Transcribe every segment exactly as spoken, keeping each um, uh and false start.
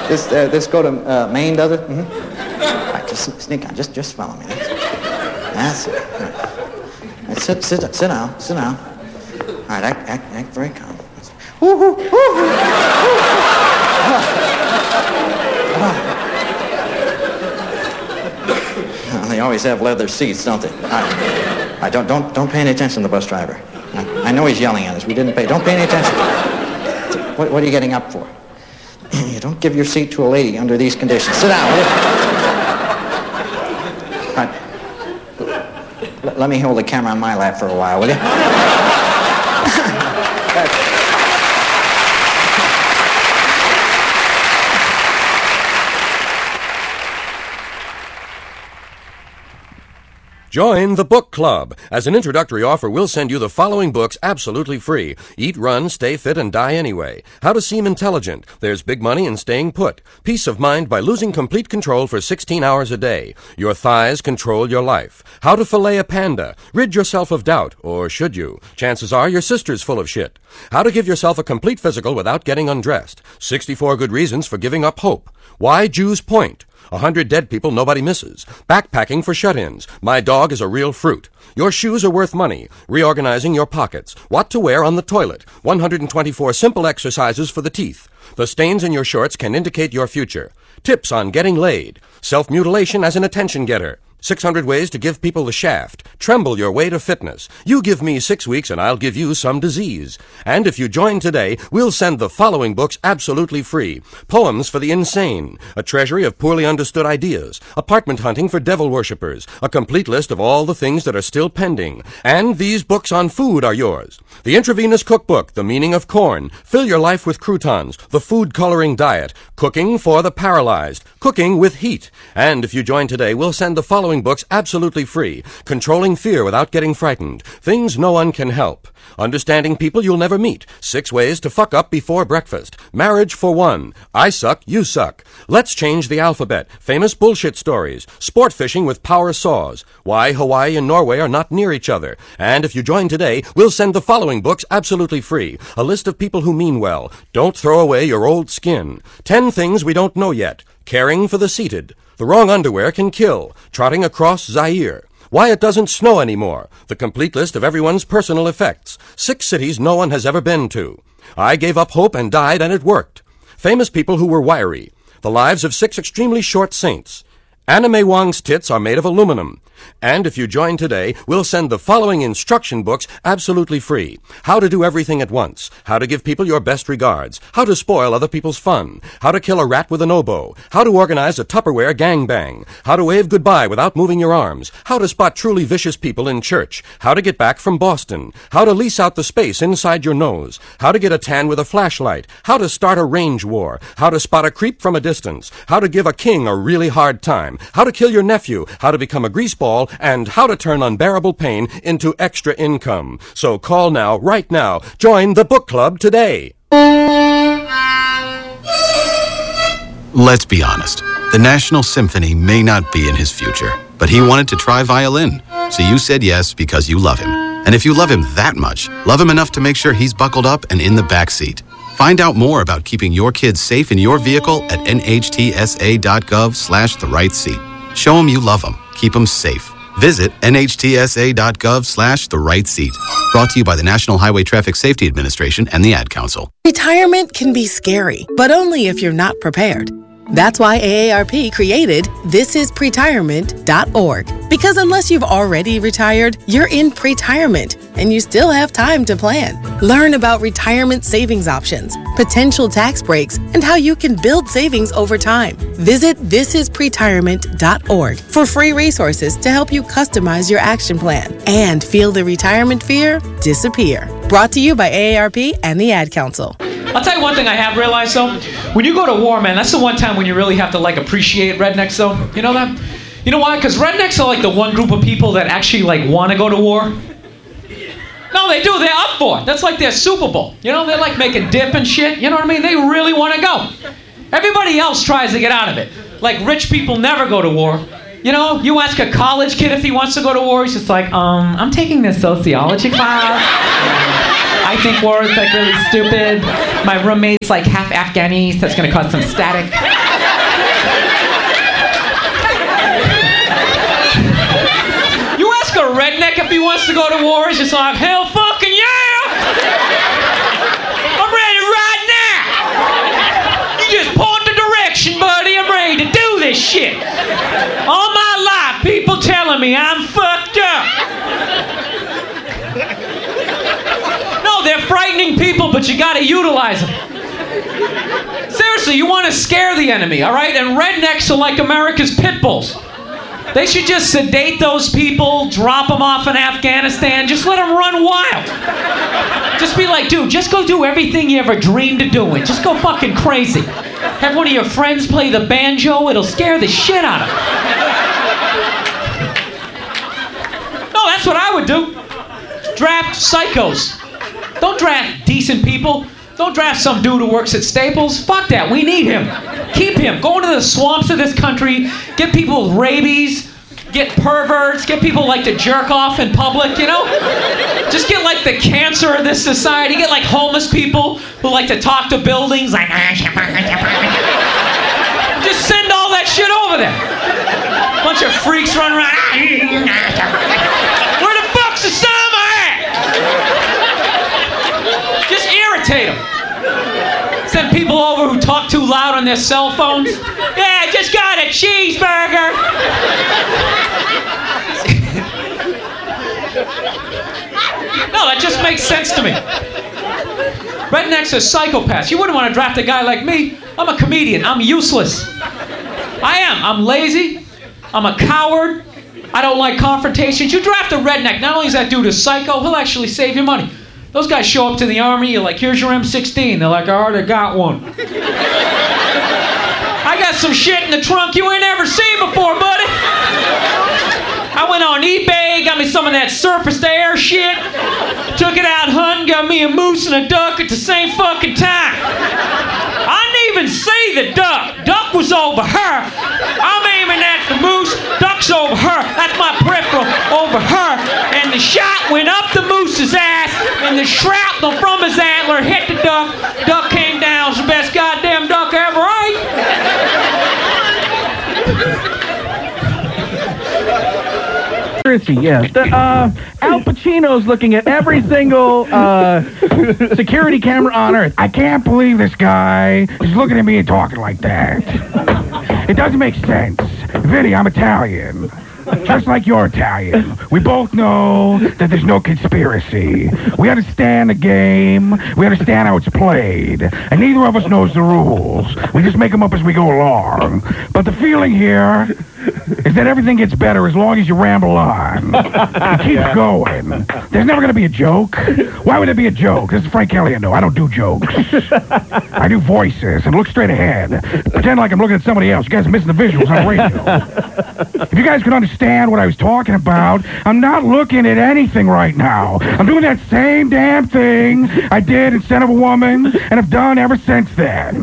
this uh, this go to uh, Maine, does it? Mm-hmm. All right, just sneak on. Just just follow me. That's it. All right. All right, sit sit sit down. Sit down. All right, act act act very calm. Woo hoo woo hoo. They always have leather seats, don't they? All right. All right, don't don't don't pay any attention to the bus driver. I, I know he's yelling at us. We didn't pay. Don't pay any attention. What, what are you getting up for? You don't give your seat to a lady under these conditions. Sit down, will you? All right. L- let me hold the camera on my lap for a while, will you? Join the book club. As an introductory offer, we'll send you the following books absolutely free. Eat, Run, Stay Fit, and Die Anyway. How to Seem Intelligent. There's Big Money in Staying Put. Peace of Mind by Losing Complete Control for sixteen hours a day. Your Thighs Control Your Life. How to Fillet a Panda. Rid yourself of doubt. Or should you? Chances are your sister's full of shit. How to Give Yourself a Complete Physical Without Getting Undressed. sixty-four Good Reasons for Giving Up Hope. Why Jews Point. A hundred dead people nobody misses. Backpacking for shut-ins. My dog is a real fruit. Your shoes are worth money. Reorganizing your pockets. What to wear on the toilet. one hundred twenty-four simple exercises for the teeth. The stains in your shorts can indicate your future. Tips on getting laid. Self-mutilation as an attention getter. six hundred ways to give people the shaft. Tremble your way to fitness. You give me six weeks and I'll give you some disease. And if you join today, we'll send the following books absolutely free. Poems for the Insane. A treasury of poorly understood ideas. Apartment Hunting for Devil Worshippers. A complete list of all the things that are still pending. And these books on food are yours. The Intravenous Cookbook. The Meaning of Corn. Fill Your Life with Croutons. The Food Coloring Diet. Cooking for the Paralyzed. Cooking with Heat. And if you join today, we'll send the following books absolutely free. Controlling Fear Without Getting Frightened. Things No One Can Help. Understanding People You'll Never Meet. Six Ways to Fuck Up Before Breakfast. Marriage for One. I Suck, You Suck. Let's Change the Alphabet. Famous Bullshit Stories. Sport Fishing with Power Saws. Why Hawaii and Norway Are Not Near Each Other. And if you join today, we'll send the following books absolutely free. A list of people who mean well. Don't throw away your old skin. Ten Things We Don't Know Yet. Caring for the Seated. The Wrong Underwear Can Kill. Trotting Across Zaire. Why It Doesn't Snow Anymore. The complete list of everyone's personal effects. Six cities no one has ever been to. I Gave Up Hope and Died and It Worked. Famous People Who Were Wiry. The Lives of Six Extremely Short Saints. Anna May Wong's Tits Are Made of Aluminum. And if you join today, we'll send the following instruction books absolutely free. How to Do Everything at Once. How to Give People Your Best Regards. How to Spoil Other People's Fun. How to Kill a Rat with an Oboe. How to Organize a Tupperware Gangbang. How to Wave Goodbye Without Moving Your Arms. How to Spot Truly Vicious People in Church. How to Get Back from Boston. How to Lease Out the Space Inside Your Nose. How to Get a Tan with a Flashlight. How to Start a Range War. How to Spot a Creep from a Distance. How to Give a King a Really Hard Time. How to Kill Your Nephew. How to Become a Greaseball. And how to turn unbearable pain into extra income. So call now, right now. Join the book club today. Let's be honest. The National Symphony may not be in his future, but he wanted to try violin. So you said yes because you love him. And if you love him that much, love him enough to make sure he's buckled up and in the back seat. Find out more about keeping your kids safe in your vehicle at nhtsa.gov slash the right seat. Show them you love them. Keep them safe. Visit nhtsa.gov slash the right seat. Brought to you by the National Highway Traffic Safety Administration and the Ad Council. Retirement can be scary, but only if you're not prepared. That's why A A R P created this is pretirement dot org. Because unless you've already retired, you're in pretirement, and you still have time to plan. Learn about retirement savings options, potential tax breaks, and how you can build savings over time. Visit this is pretirement dot org for free resources to help you customize your action plan and feel the retirement fear disappear. Brought to you by A A R P and the Ad Council. I'll tell you one thing I have realized, though. When you go to war, man, that's the one time when you really have to, like, appreciate rednecks, though. You know that? You know why? Because rednecks are, like, the one group of people that actually, like, want to go to war. No, they do. They're up for it. That's like their Super Bowl. You know, they're, like, making dip and shit. You know what I mean? They really want to go. Everybody else tries to get out of it. Like, rich people never go to war. You know, you ask a college kid if he wants to go to war, he's just like, um, I'm taking this sociology class. I think war is like really stupid. My roommate's like half Afghanis. That's gonna cause some static. You ask a redneck if he wants to go to war, he's just like, hell fucking yeah! I'm ready right now! You just point the direction, buddy. I'm ready to do this shit. All my life, people telling me I'm fucked up. No, they're frightening people, but you gotta utilize them. Seriously, you want to scare the enemy, all right? And rednecks are like America's pit bulls. They should just sedate those people, drop them off in Afghanistan, just let them run wild. Just be like, dude, just go do everything you ever dreamed of doing. Just go fucking crazy. Have one of your friends play the banjo, it'll scare the shit out of them. No, that's what I would do. Draft psychos. Don't draft decent people. Don't draft some dude who works at Staples. Fuck that. We need him. Keep him. Go into the swamps of this country. Get people with rabies. Get perverts. Get people who like to jerk off in public, you know? Just get like the cancer of this society. Get like homeless people who like to talk to buildings. Like, just send all that shit over there. Bunch of freaks running around. Where the fuck's the summer at? Just irritate them. Send people over who talk too loud on their cell phones. Yeah, I just got a cheeseburger. No, that just makes sense to me. Rednecks are psychopaths. You wouldn't want to draft a guy like me. I'm a comedian. I'm useless. I am. I'm lazy. I'm a coward. I don't like confrontations. You draft a redneck. Not only is that dude a psycho, he'll actually save you money. Those guys show up to the army, you're like, here's your M sixteen. They're like, I already got one. I got some shit in the trunk you ain't ever seen before, buddy. I went on eBay, got me some of that surface to air shit, took it out hunting, got me a moose and a duck at the same fucking time. I didn't even see the duck. Duck was over her. I'm aiming at the moose, duck's over her. That's my peripheral, over her. And the shot went up the moose's ass, and the shrapnel from his antler hit the duck. Duck came down. It's the best goddamn duck I ever ate. Yeah, the, uh, Al Pacino's looking at every single uh, security camera on Earth. I can't believe this guy is looking at me and talking like that. It doesn't make sense. Vinny, I'm Italian. Just like you're Italian. We both know that there's no conspiracy. We understand the game. We understand how it's played. And neither of us knows the rules. We just make them up as we go along. But the feeling here is that everything gets better as long as you ramble on. It keeps going. There's never going to be a joke. Why would there be a joke? This is Frank Caliendo. I don't do jokes. I do voices and look straight ahead. Pretend like I'm looking at somebody else. You guys are missing the visuals on radio. If you guys could understand what I was talking about, I'm not looking at anything right now. I'm doing that same damn thing I did in Son of a Woman and have done ever since then.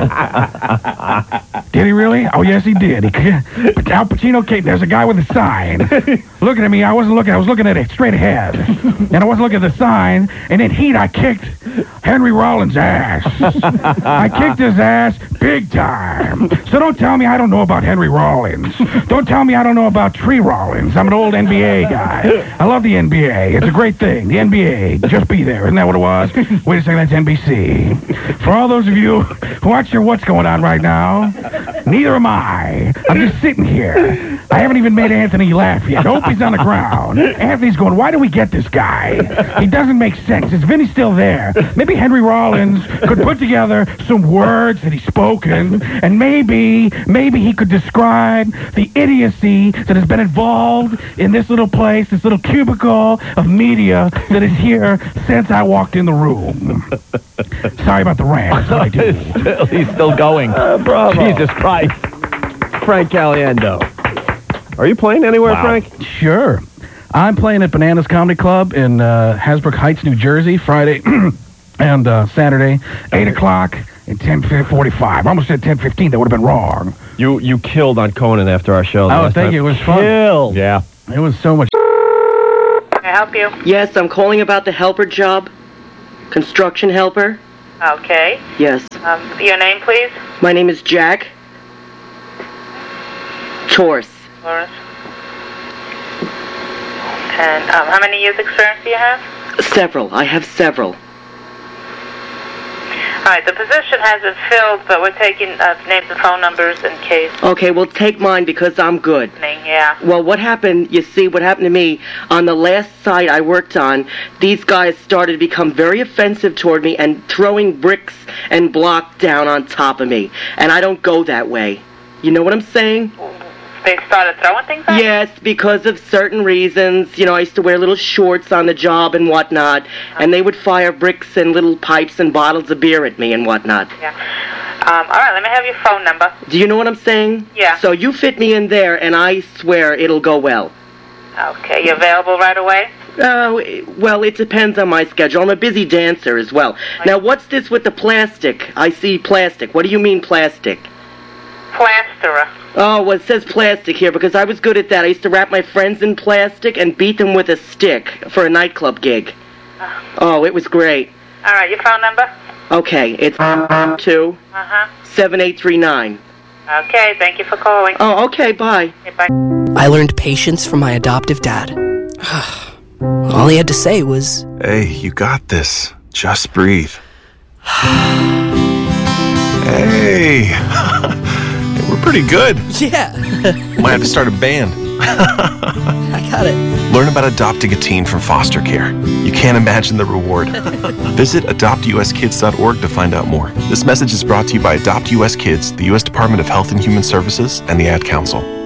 Did he really? Oh, yes, he did. He, Al Pacino came. There's a guy with a sign looking at me. I wasn't looking. I was looking at it straight ahead. And I wasn't looking at the sign. And in heat, I kicked Henry Rollins' ass. I kicked his ass big time. So don't tell me I don't know about Henry Rollins. Don't tell me I don't know about Tree Rollins. I'm an old N B A guy. I love the N B A. It's a great thing. The N B A. Just be there. Isn't that what it was? Wait a second. That's N B C. For all those of you who aren't sure what's going on right now, neither am I. I'm just sitting here. I haven't even made Anthony laugh yet. I hope he's on the ground. Anthony's going, why do we get this guy? He doesn't make sense. Is Vinny still there? Maybe Henry Rollins could put together some words that he's spoken, and maybe, maybe he could describe the idiocy that has been involved in this little place, this little cubicle of media that is here since I walked in the room. Sorry about the rant. That's what I do. still, he's still going. Uh, bravo. Jesus Christ. Frank Caliendo. Are you playing anywhere, wow. Frank? Sure. I'm playing at Bananas Comedy Club in uh, Hasbrook Heights, New Jersey, Friday and uh, Saturday, eight o'clock and ten forty-five. I almost said ten fifteen. That would have been wrong. You you killed on Conan after our show. Oh, thank time. you. It was fun. Killed. Yeah. It was so much. Can I help you? Yes, I'm calling about the helper job. Construction helper? Okay. Yes. Um, your name, please? My name is Jack Torse. Lawrence. And um, how many years experience do you have? Several. I have several. All right, the position hasn't filled, but we're taking uh, names and phone numbers in case. Okay, well, take mine because I'm good. Yeah. Well, what happened, you see, what happened to me, on the last site I worked on, these guys started to become very offensive toward me and throwing bricks and block down on top of me. And I don't go that way. You know what I'm saying? They started throwing things at you? Yes, because of certain reasons. You know, I used to wear little shorts on the job and whatnot, and they would fire bricks and little pipes and bottles of beer at me and whatnot. Yeah. Um, all right, let me have your phone number. Do you know what I'm saying? Yeah. So you fit me in there, and I swear it'll go well. Okay, you available right away? Uh, well, it depends on my schedule. I'm a busy dancer as well. Now, what's this with the plastic? I see plastic. What do you mean plastic? Plasterer. Oh, well, it says plastic here because I was good at that. I used to wrap my friends in plastic and beat them with a stick for a nightclub gig. Oh, it was great. All right, your phone number? Okay, it's two Uh-huh. seven eight three nine. Okay, thank you for calling. Oh, okay, bye. Okay, bye. I learned patience from my adoptive dad. All he had to say was, "Hey, you got this. Just breathe." Hey, we're pretty good. Yeah. Might have to start a band. I got it. Learn about adopting a teen from foster care. You can't imagine the reward. Visit adopt u s kids dot org to find out more. This message is brought to you by Adopt U S Kids, the U S Department of Health and Human Services, and the Ad Council.